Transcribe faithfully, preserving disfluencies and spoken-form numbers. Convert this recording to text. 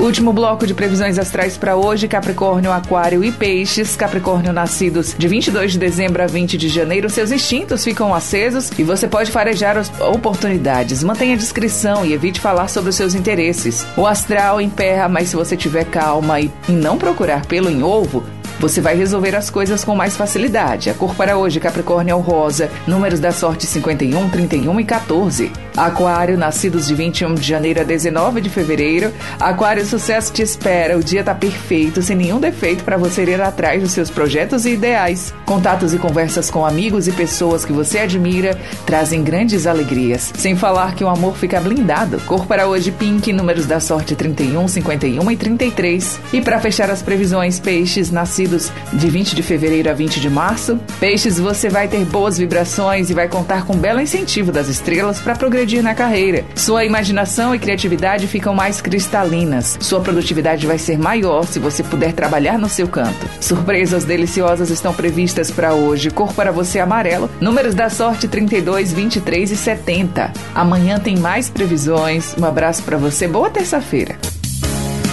Último bloco de previsões astrais para hoje: Capricórnio, Aquário e Peixes. Capricórnio, nascidos de vinte e dois de dezembro a vinte de janeiro, seus instintos ficam acesos e você pode farejar as oportunidades. Mantenha discrição e evite falar sobre os seus interesses. O astral emperra, mas se você tiver calma e não procurar pelo em ovo, você vai resolver as coisas com mais facilidade. A cor para hoje, Capricórnio, é o rosa. Números da sorte: cinquenta e um, trinta e um e quatorze. Aquário, nascidos de vinte e um de janeiro a dezenove de fevereiro. Aquário, sucesso te espera. O dia tá perfeito, sem nenhum defeito para você ir atrás dos seus projetos e ideais. Contatos e conversas com amigos e pessoas que você admira trazem grandes alegrias. Sem falar que o amor fica blindado. Cor para hoje, pink. Números da sorte: trinta e um, cinquenta e um e trinta e três. E para fechar as previsões, Peixes, nascidos de vinte de fevereiro a vinte de março. Peixes, você vai ter boas vibrações e vai contar com um belo incentivo das estrelas para progredir na carreira. Sua imaginação e criatividade ficam mais cristalinas. Sua produtividade vai ser maior se você puder trabalhar no seu canto. Surpresas deliciosas estão previstas para hoje. Cor para você, amarelo. Números da sorte: trinta e dois, vinte e três e setenta. Amanhã tem mais previsões. Um abraço para você. Boa terça-feira.